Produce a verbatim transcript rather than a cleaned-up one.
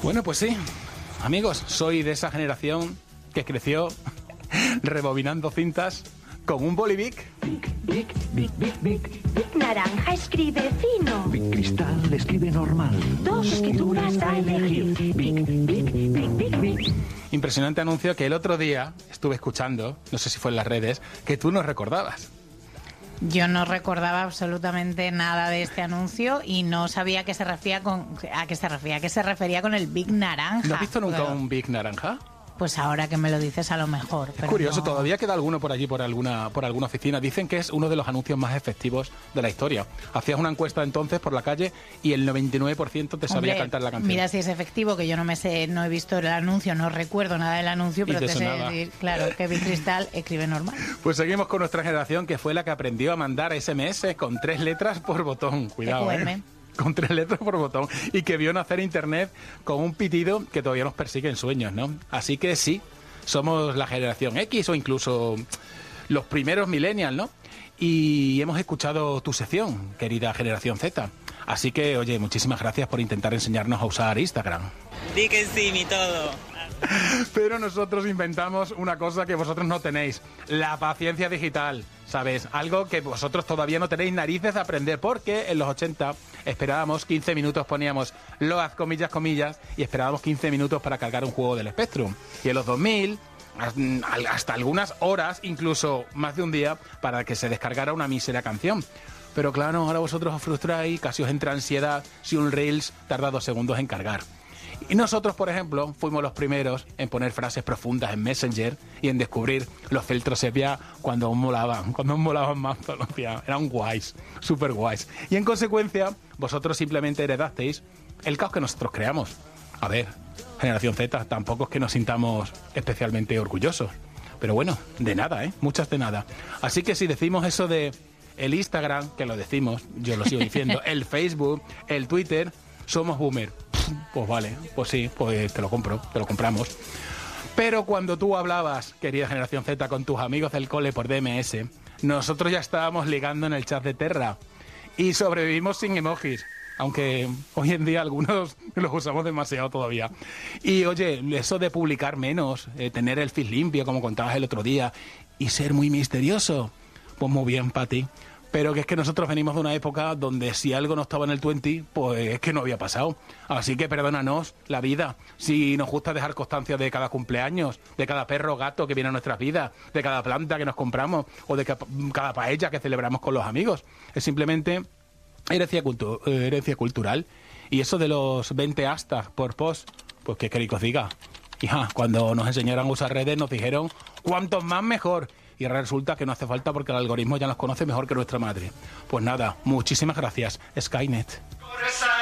Bueno, pues sí, amigos, soy de esa generación que creció rebobinando cintas con un bolivic. Bic, bic, bic, bic, bic. Naranja escribe fino. Bic Cristal escribe normal. Dos escrituras a elegir. Bic, bic, bic, bic, bic. Impresionante anuncio que el otro día estuve escuchando, no sé si fue en las redes, que tú no recordabas. Yo no recordaba absolutamente nada de este anuncio y no sabía a qué se refería con a qué se refería, a qué se refería con el Bic naranja. ¿No has visto nunca Pero, un Bic naranja? pues ahora que me lo dices a lo mejor. Es pero curioso, no. todavía queda alguno por allí, por alguna por alguna oficina. Dicen que es uno de los anuncios más efectivos de la historia. Hacías una encuesta entonces por la calle y el noventa y nueve por ciento te sabía Hombre, cantar la canción. Mira si es efectivo, que yo no me sé, no he visto el anuncio, no recuerdo nada del anuncio, Y pero te te sé sonaba. decir, claro, que Bic Cristal escribe normal. Pues seguimos con nuestra generación, que fue la que aprendió a mandar ese eme ese con tres letras por botón. Cuidado, E Q M. ¿eh? Con tres letras por botón. Y que vio nacer internet con un pitido que todavía nos persigue en sueños, ¿no? Así que sí, somos la generación X o incluso los primeros millennials, ¿no? Y hemos escuchado tu sección, querida generación Z. Así que, oye, muchísimas gracias por intentar enseñarnos a usar Instagram. Di que sí, mi todo. Pero nosotros inventamos una cosa que vosotros no tenéis, la paciencia digital, ¿sabes? Algo que vosotros todavía no tenéis narices de aprender, porque en los ochenta esperábamos quince minutos, poníamos load, comillas, comillas, y esperábamos quince minutos para cargar un juego del Spectrum. Y en los dos mil, hasta algunas horas, incluso más de un día, para que se descargara una mísera canción. Pero claro, ahora vosotros os frustráis, casi os entra ansiedad si un Reels tarda dos segundos en cargar. Y nosotros, por ejemplo, fuimos los primeros en poner frases profundas en Messenger y en descubrir los filtros sepia cuando aún molaban, cuando aún molaban más todavía. Eran guays, súper guays. Y en consecuencia, vosotros simplemente heredasteis el caos que nosotros creamos. A ver, generación Z, tampoco es que nos sintamos especialmente orgullosos. Pero bueno, de nada, ¿eh? Muchas de nada. Así que si decimos eso de el Instagram, que lo decimos, yo lo sigo diciendo, el Facebook, el Twitter, somos boomer. Pues vale, pues sí, pues te lo compro, te lo compramos. Pero cuando tú hablabas, querida generación Z, con tus amigos del cole por D M S, nosotros ya estábamos ligando en el chat de Terra y sobrevivimos sin emojis, aunque hoy en día algunos los usamos demasiado todavía. Y oye, eso de publicar menos, eh, tener el feed limpio, como contabas el otro día, y ser muy misterioso, pues muy bien, Pati. Pero que es que nosotros venimos de una época donde si algo no estaba en el veinte, pues es que no había pasado. Así que perdónanos la vida. Si nos gusta dejar constancia de cada cumpleaños, de cada perro o gato que viene a nuestras vidas, de cada planta que nos compramos o de cada paella que celebramos con los amigos. Es simplemente herencia, cultu- herencia cultural. Y eso de los veinte hashtags por post, pues qué queréis que os diga. Hija, cuando nos enseñaron a usar redes nos dijeron cuantos más mejor. Y ahora resulta que no hace falta porque el algoritmo ya nos conoce mejor que nuestra madre. Pues nada, muchísimas gracias, Skynet. Corre,